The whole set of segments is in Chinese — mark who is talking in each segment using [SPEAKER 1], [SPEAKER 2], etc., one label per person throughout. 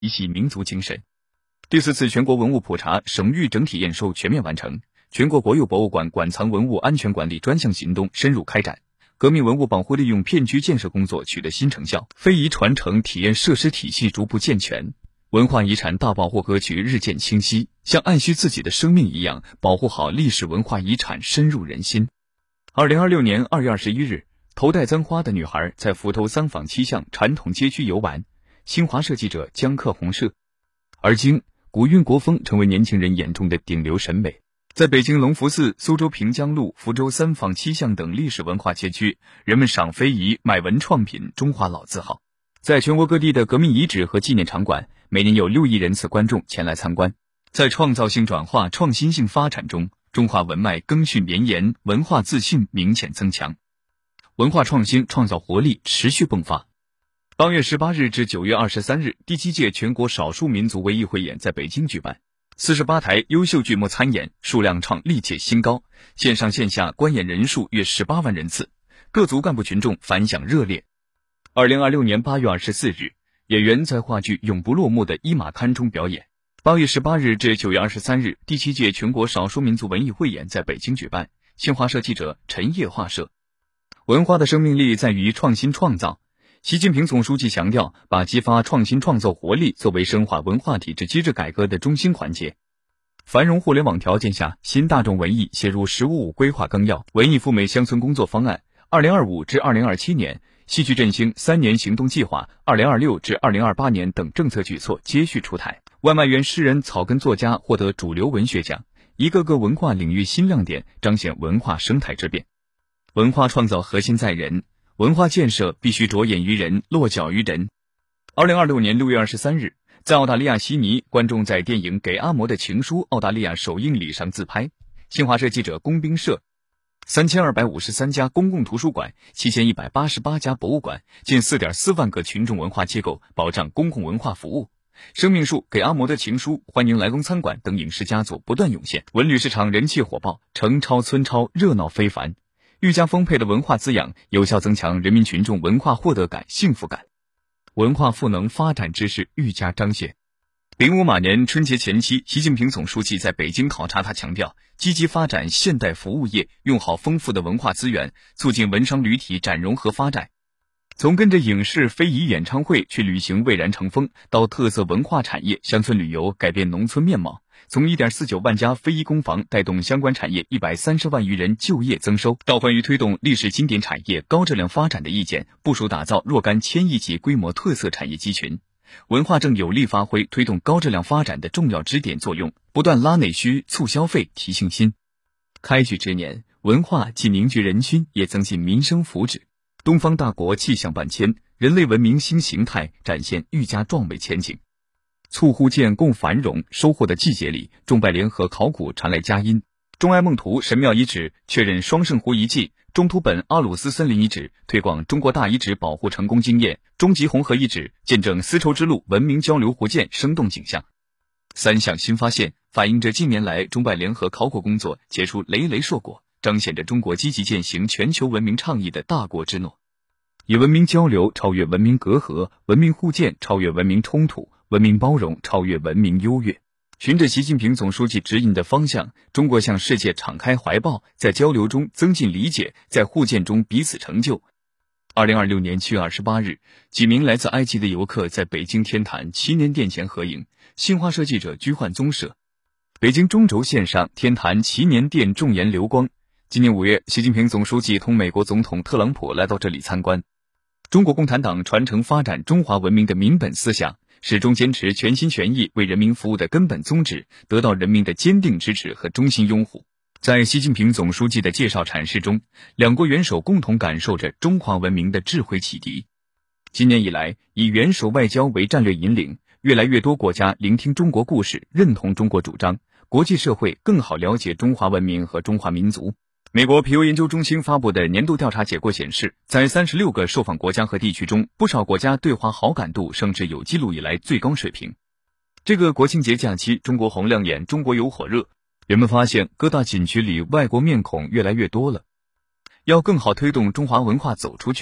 [SPEAKER 1] 一系民族精神。第4次全国文物普查省域整体验收全面完成，全国国有博物馆馆藏文物安全管理专项行动深入开展，革命文物保护利用片区建设工作取得新成效，非遗传承体验设施体系逐步健全，文化遗产大保护格局日渐清晰，像爱惜自己的生命一样保护好历史文化遗产深入人心。2026年2月21日，头戴簪花的女孩在嶪头3坊7巷传统街区游玩，新华社记者江克红摄。而今，古韵国风成为年轻人眼中的顶流审美。在北京隆福寺、苏州平江路、福州3坊7巷等历史文化街区，人们赏非遗、买文创品，中华老字号。在全国各地的革命遗址和纪念场馆，每年有6亿人次观众前来参观。在创造性转化、创新性发展中，中华文脉更续绵延，文化自信明显增强，文化创新创造活力持续迸发。8月18日至9月23日，第7届全国少数民族文艺汇演在北京举办，48台优秀剧目参演，数量创历届新高，线上线下观演人数约18万人次，各族干部群众反响热烈。2026年8月24日，演员在话剧《永不落幕的一马堪》中表演。8月18日至9月23日，第7届全国少数民族文艺汇演在北京举办。新华社记者陈烨画摄。文化的生命力在于创新创造。习近平总书记强调，把激发创新创造活力作为深化文化体制机制改革的中心环节。繁荣互联网条件下，新大众文艺写入“十五五”规划纲要、文艺赴美乡村工作方案、2025至2027年戏剧振兴3年行动计划、2026至2028年等政策举措接续出台。万万元诗人、草根作家获得主流文学奖，一个个文化领域新亮点彰显文化生态之变。文化创造核心在人，文化建设必须着眼于人，落脚于人。2026年6月23日，在澳大利亚悉尼，观众在电影《给阿嬷的情书》澳大利亚首映礼上自拍。新华社记者龚兵摄。3253家公共图书馆、7188家博物馆、近 4.4 万个群众文化机构保障公共文化服务。生命树、《给阿嬷的情书》、欢迎来龙餐馆等影视佳作不断涌现，文旅市场人气火爆，城超村超，热闹非凡。愈加丰沛的文化滋养，有效增强人民群众文化获得感、幸福感，文化赋能发展之势愈加彰显。05马年春节前期，习近平总书记在北京考察，他强调，积极发展现代服务业，用好丰富的文化资源，促进文商旅体展融合发展。从跟着影视、非遗演唱会去旅行蔚然成风，到特色文化产业、乡村旅游改变农村面貌，从 1.49 万家非遗工坊带动相关产业130万余人就业增收，到关于推动历史经典产业高质量发展的意见，部署打造若干1000亿级规模特色产业集群。文化正有力发挥推动高质量发展的重要支点作用，不断拉内需、促消费、提信心。开局之年，文化既凝聚人心，也增进民生福祉。东方大国气象万千，人类文明新形态展现愈加壮美前景。促互鉴共繁荣收获的季节里，中拜联合考古传来佳音。中埃孟图神庙遗址确认双圣湖遗迹，中图本阿鲁斯森林遗址推广中国大遗址保护成功经验，中吉红河遗址见证丝绸之路文明交流互鉴生动景象。3项新发现反映着近年来中拜联合考古工作结出累累硕果，彰显着中国积极践行全球文明倡议的大国之诺。以文明交流超越文明隔阂，文明互鉴超越文明冲突，文明包容超越文明优越。循着习近平总书记指引的方向，中国向世界敞开怀抱，在交流中增进理解，在互鉴中彼此成就。2026年7月28日，几名来自埃及的游客在北京天坛祈年殿前合影。新华社记者居焕宗摄。北京中轴线上天坛祈年殿重岩流光。今年5月，习近平总书记同美国总统特朗普来到这里参观。中国共产党传承发展中华文明的民本思想，始终坚持全心全意为人民服务的根本宗旨，得到人民的坚定支持和衷心拥护。在习近平总书记的介绍阐释中，两国元首共同感受着中华文明的智慧启迪。今年以来，以元首外交为战略引领，越来越多国家聆听中国故事，认同中国主张，国际社会更好了解中华文明和中华民族。美国皮尤研究中心发布的年度调查结果显示，在36个受访国家和地区中，不少国家对华好感度升至有记录以来最高水平。这个国庆节假期，中国红亮眼，中国游火热，人们发现各大景区里外国面孔越来越多了。要更好推动中华文化走出去，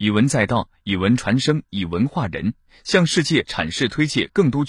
[SPEAKER 1] 以文载道，以文传声，以文化人，向世界阐释推介更多